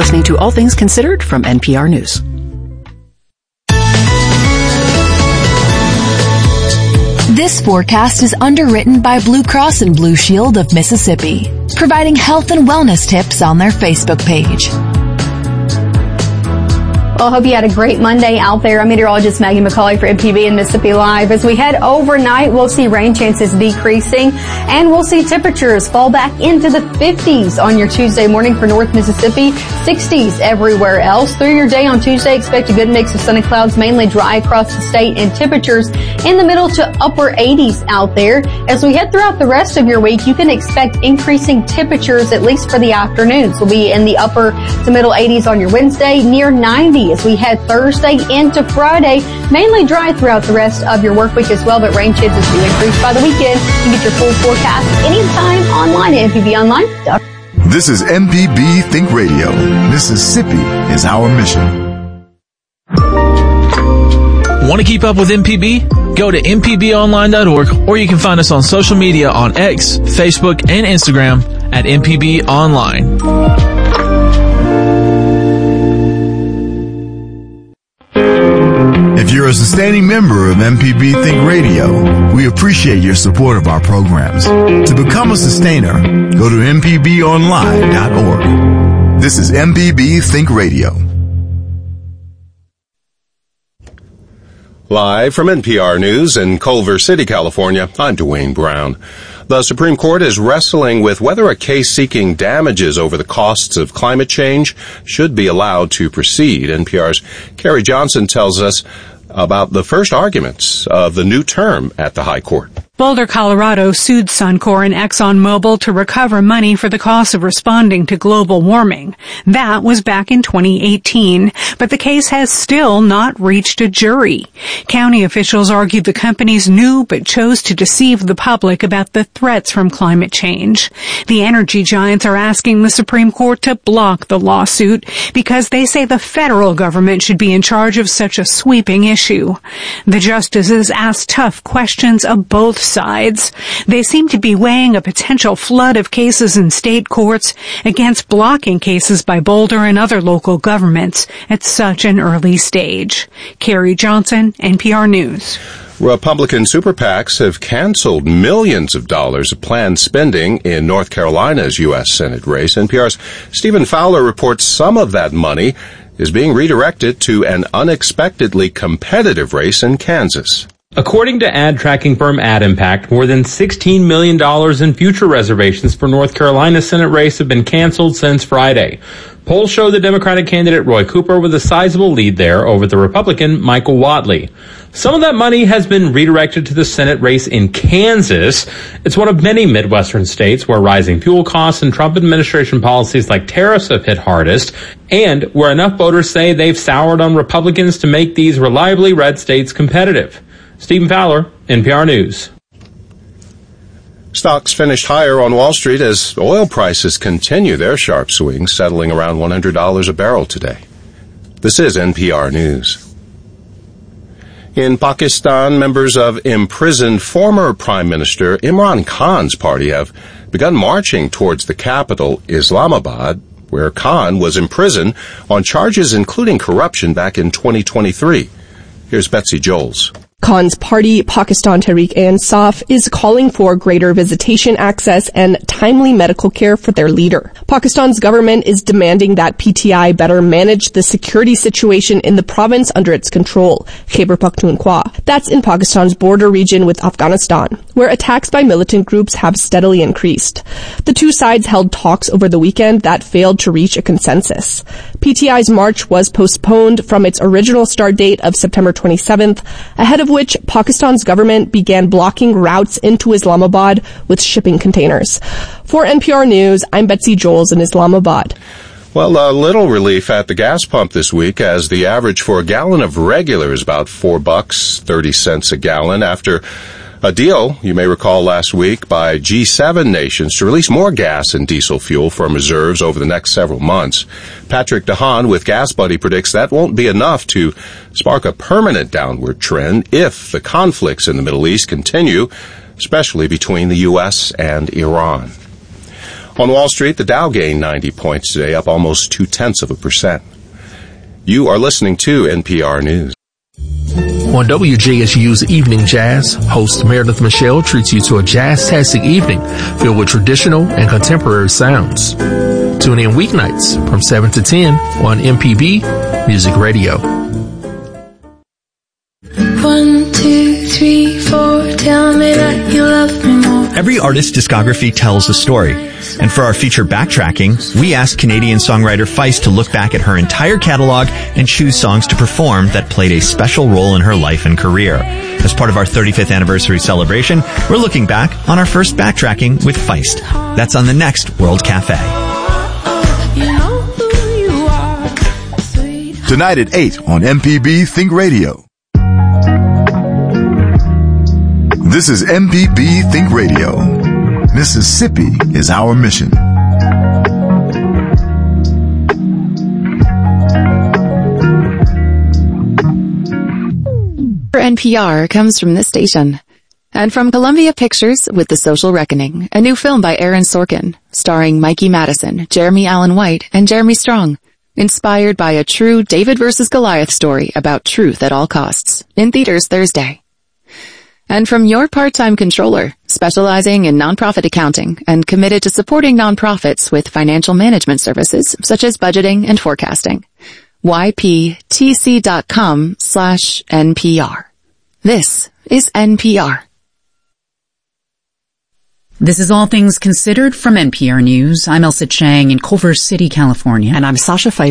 listening to All Things Considered from NPR News. This forecast is underwritten by Blue Cross and Blue Shield of Mississippi, providing health and wellness tips on their Facebook page. Well, I hope you had a great Monday out there. I'm meteorologist Maggie McCauley for MPB and Mississippi Live. As we head overnight, we'll see rain chances decreasing, and we'll see temperatures fall back into the 50s on your Tuesday morning for North Mississippi, 60s everywhere else. Through your day on Tuesday, expect a good mix of sun and clouds, mainly dry across the state, and temperatures in the middle to upper 80s out there. As we head throughout the rest of your week, you can expect increasing temperatures, at least for the afternoons. We'll be in the upper to middle 80s on your Wednesday, near 90 as we head Thursday into Friday. Mainly dry throughout the rest of your work week as well, but rain chances do increase by the weekend. You can get your full forecast anytime online at mpbonline.com. This is MPB Think Radio. Mississippi is our mission. Want to keep up with MPB? Go to mpbonline.org, or you can find us on social media on X, Facebook, and Instagram at MPB Online. If you're a sustaining member of MPB Think Radio, we appreciate your support of our programs. To become a sustainer, go to mpbonline.org. This is MPB Think Radio. Live from NPR News in Culver City, California, I'm Dwayne Brown. The Supreme Court is wrestling with whether a case seeking damages over the costs of climate change should be allowed to proceed. NPR's Carrie Johnson tells us about the first arguments of the new term at the High Court. Boulder, Colorado sued Suncor and ExxonMobil to recover money for the cost of responding to global warming. That was back in 2018, but the case has still not reached a jury. County officials argued the companies knew but chose to deceive the public about the threats from climate change. The energy giants are asking the Supreme Court to block the lawsuit because they say the federal government should be in charge of such a sweeping issue. The justices asked tough questions of both sides. They seem to be weighing a potential flood of cases in state courts against blocking cases by Boulder and other local governments at such an early stage. Carrie Johnson, NPR News. Republican super PACs have canceled millions of dollars of planned spending in North Carolina's U.S. Senate race. NPR's Stephen Fowler reports some of that money is being redirected to an unexpectedly competitive race in Kansas. According to ad tracking firm AdImpact, more than $16 million in future reservations for North Carolina's Senate race have been canceled since Friday. Polls show the Democratic candidate Roy Cooper with a sizable lead there over the Republican Michael Whatley. Some of that money has been redirected to the Senate race in Kansas. It's one of many Midwestern states where rising fuel costs and Trump administration policies like tariffs have hit hardest, and where enough voters say they've soured on Republicans to make these reliably red states competitive. Stephen Fowler, NPR News. Stocks finished higher on Wall Street as oil prices continue their sharp swings, settling around $100 a barrel today. This is NPR News. In Pakistan, members of imprisoned former Prime Minister Imran Khan's party have begun marching towards the capital, Islamabad, where Khan was imprisoned on charges including corruption back in 2023. Here's Betsy Joels. Khan's party, Pakistan Tehreek-e-Insaf, is calling for greater visitation access and timely medical care for their leader. Pakistan's government is demanding that PTI better manage the security situation in the province under its control, Khyber Pakhtunkhwa. That's in Pakistan's border region with Afghanistan, where attacks by militant groups have steadily increased. The two sides held talks over the weekend that failed to reach a consensus. PTI's march was postponed from its original start date of September 27th, ahead of which Pakistan's government began blocking routes into Islamabad with shipping containers. For NPR News, I'm Betsy Joels in Islamabad. Well, a little relief at the gas pump this week, as the average for a gallon of regular is about $4.30 a gallon after a deal, you may recall last week, by G7 nations to release more gas and diesel fuel from reserves over the next several months. Patrick DeHaan with Gas Buddy predicts that won't be enough to spark a permanent downward trend if the conflicts in the Middle East continue, especially between the U.S. and Iran. On Wall Street, the Dow gained 90 points today, up almost 0.2%. You are listening to NPR News. On WJSU's Evening Jazz, host Meredith Michelle treats you to a jazz-tastic evening filled with traditional and contemporary sounds. Tune in weeknights from 7 to 10 on MPB Music Radio. 1, 2, 3, 4, tell me that you love me more. Every artist's discography tells a story. And for our feature backtracking, we asked Canadian songwriter Feist to look back at her entire catalog and choose songs to perform that played a special role in her life and career. As part of our 35th anniversary celebration, we're looking back on our first backtracking with Feist. That's on the next World Cafe. Tonight at 8 on MPB Think Radio. This is MPB Think Radio. Mississippi is our mission. For NPR comes from this station. And from Columbia Pictures with The Social Reckoning, a new film by Aaron Sorkin, starring Mikey Madison, Jeremy Allen White, and Jeremy Strong. Inspired by a true David versus Goliath story about truth at all costs. In theaters Thursday. And from your part-time controller, specializing in nonprofit accounting and committed to supporting nonprofits with financial management services such as budgeting and forecasting. yptc.com/NPR. This is NPR. This is All Things Considered from NPR News. I'm Elsa Chang in Culver City, California. And I'm Sasha Pfeiffer.